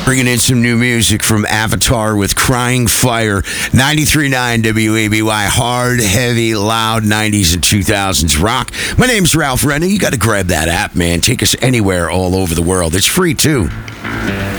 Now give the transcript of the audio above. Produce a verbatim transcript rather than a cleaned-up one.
Bringing in some new music from Avatar with Crying Fire. ninety-three point nine W A B Y. Hard, heavy, loud nineties and two thousands rock. My name's Ralph Rennie. You got to grab that app, man. Take us anywhere all over the world. It's free, too.